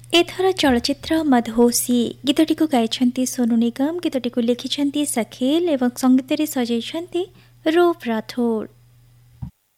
एथर चलचित्र मदहोशी गीतटी गाइछन्ति सोनू निगम। गीतटी लिखिछन्ति सखिल एवं संगीतरे सजाइछन्ति रूप राठौर।